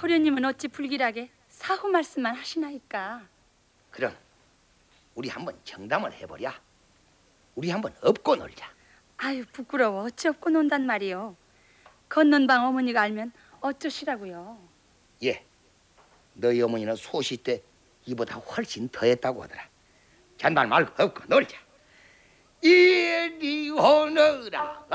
도련님은 어찌 불길하게 사후 말씀만 하시나이까. 그럼 우리 한번 정담을 해보랴. 우리 한번 업고 놀자. 아유 부끄러워. 어찌 없고 논단 말이요. 건넌 방 어머니가 알면 어쩌시라고요. 예, 너희 어머니는 소시 때 이보다 훨씬 더했다고 하더라. 잔말 말고 업고 놀자. 이리 오너라.